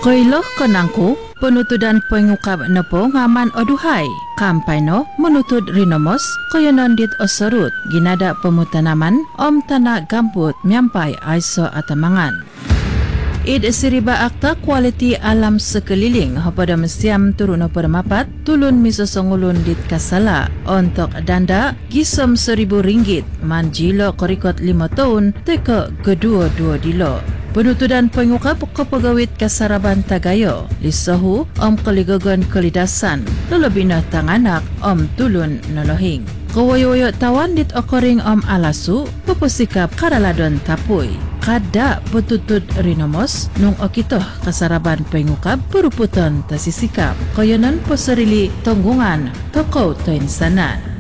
Koiloh konangku, penutudan pengukap nepo ngaman oduhai. Kampano menutut rinomos koyonon dit osorut ginada pemutanaman om tanah gambut nyampai aiso atamangan. Id siriba akta kualiti alam sekeliling pada mesiam turun permapat tulun miso songulun dit kasala untuk danda gisom RM1,000 manjilo korikot 5 tahun teka kedua-dua dilo. Penutudan pengukap kepegawit kasaraban Tagayo lisahu om keligogon kelidasan lelebina tanganak om tulun nolohing. Kawayo-wayo tawan dit okoring om alasu pepusikap karaladon tapui. Kada petutut rinomos nung okitoh kasaraban pengukap peruputan tasisikap. Koyonan poserili tonggungan toko toin sanan.